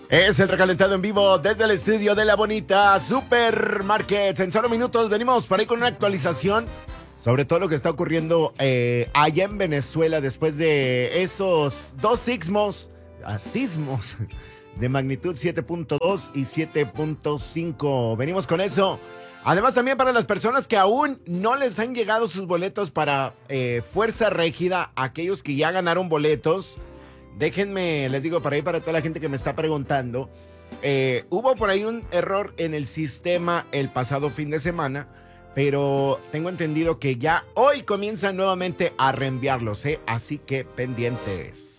Es el recalentado en vivo desde el estudio de la bonita Supermarkets. En solo minutos venimos por ahí con una actualización sobre todo lo que está ocurriendo allá en Venezuela después de esos dos sismos de magnitud 7.2 y 7.5. Venimos con eso. Además, también para las personas que aún no les han llegado sus boletos para Fuerza Régida, aquellos que ya ganaron boletos. Déjenme, les digo, para ahí, para toda la gente que me está preguntando, hubo por ahí un error en el sistema el pasado fin de semana, pero tengo entendido que ya hoy comienzan nuevamente a reenviarlos, ¿eh? Así que pendientes.